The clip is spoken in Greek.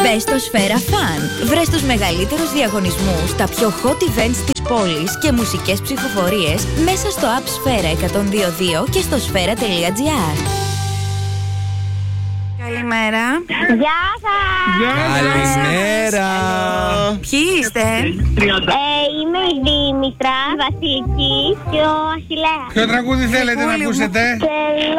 Μπες στο Σφαίρα Fun. Βρες τους μεγαλύτερους διαγωνισμούς, τα πιο hot events της πόλης και μουσικές ψηφοφορίες μέσα στο app Σφαίρα 102.2 και στο σφαίρα.gr. Καλημέρα. Γεια σας. Καλημέρα. Ποιοι είστε? Είμαι η Δήμητρα, η Βασιλική και ο Αχιλλέας. Ποιο τραγούδι θέλετε να ακούσετε?